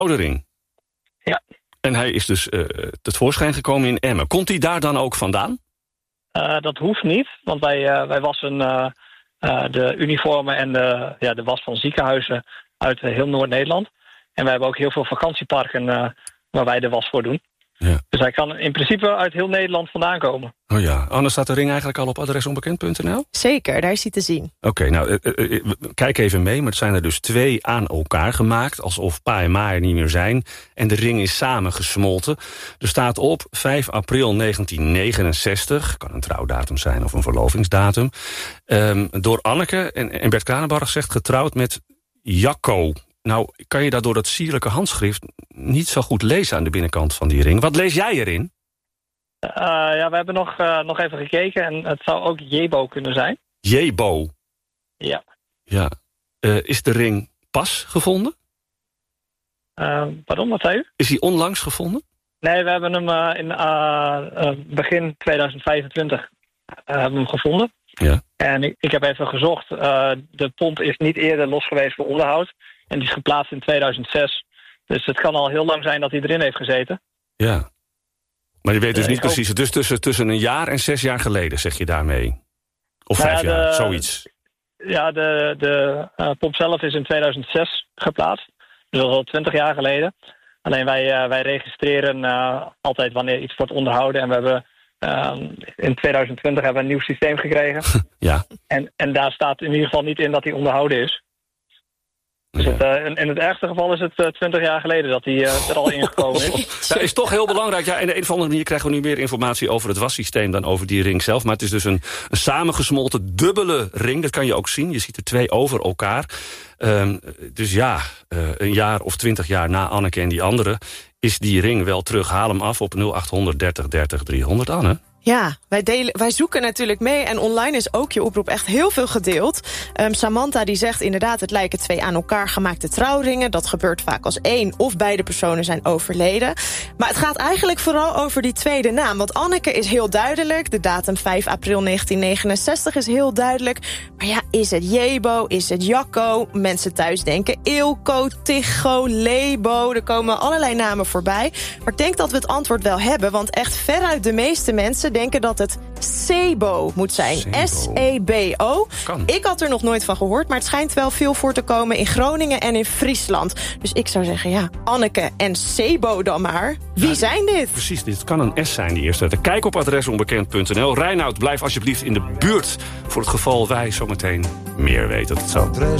de ring. Ja. En hij is dus tevoorschijn gekomen in Emmen. Komt hij daar dan ook vandaan? Dat hoeft niet, want wij wassen de uniformen en de was van ziekenhuizen uit heel Noord-Nederland. En wij hebben ook heel veel vakantieparken waar wij de was voor doen. Ja. Dus hij kan in principe uit heel Nederland vandaan komen. Oh ja, Anne, staat de ring eigenlijk al op adresonbekend.nl? Zeker, daar is hij te zien. Oké, nou, kijk even mee, maar het zijn er dus 2 aan elkaar gemaakt, alsof pa en ma er niet meer zijn. En de ring is samengesmolten. Er staat op 5 april 1969, kan een trouwdatum zijn of een verlovingsdatum, door Anneke en Bert Kranenbarg zegt getrouwd met Jacco. Nou, kan je daardoor dat sierlijke handschrift niet zo goed lezen aan de binnenkant van die ring. Wat lees jij erin? We hebben nog even gekeken en het zou ook Jebo kunnen zijn. Jebo? Ja. Ja. Is de ring pas gevonden? Pardon, wat zei u? Is hij onlangs gevonden? Nee, we hebben hem in begin 2025 hebben hem gevonden. Ja. En ik heb even gezocht. De pomp is niet eerder los geweest voor onderhoud. En die is geplaatst in 2006. Dus het kan al heel lang zijn dat hij erin heeft gezeten. Ja. Maar je weet dus niet precies. Dus tussen een jaar en 6 jaar geleden, zeg je daarmee? Of 5 jaar, zoiets. Ja, de pomp zelf is in 2006 geplaatst. Dus dat is al 20 jaar geleden. Alleen wij registreren altijd wanneer iets wordt onderhouden. En we hebben in 2020 hebben we een nieuw systeem gekregen. Ja. En daar staat in ieder geval niet in dat hij onderhouden is. Dus in het ergste geval is het 20 jaar geleden dat hij er al ingekomen is. Dat is toch heel belangrijk. Ja, en de een of andere manier krijgen we nu meer informatie over het wassysteem dan over die ring zelf. Maar het is dus een samengesmolten dubbele ring. Dat kan je ook zien. Je ziet er 2 over elkaar. Dus ja, een jaar of 20 jaar na Anneke en die andere is die ring wel terug. Haal hem af op 0800 30 30 300, Anne. Ja, wij zoeken natuurlijk mee en online is ook je oproep echt heel veel gedeeld. Samantha die zegt inderdaad, het lijken 2 aan elkaar gemaakte trouwringen. Dat gebeurt vaak als 1 of beide personen zijn overleden. Maar het gaat eigenlijk vooral over die tweede naam. Want Anneke is heel duidelijk, de datum 5 april 1969 is heel duidelijk. Maar ja, is het Jebo, is het Jacco? Mensen thuis denken Eelco, Ticho, Lebo. Er komen allerlei namen voorbij. Maar ik denk dat we het antwoord wel hebben, want echt veruit de meeste mensen denken dat het Sebo moet zijn. S-E-B-O. Ik had er nog nooit van gehoord, maar het schijnt wel veel voor te komen in Groningen en in Friesland. Dus ik zou zeggen, ja, Anneke en Sebo dan maar. Wie zijn dit? Precies, dit kan een S zijn, die eerste. Kijk op adresonbekend.nl. Reinoud, blijf alsjeblieft in de buurt voor het geval wij zometeen meer weten. Tot zo.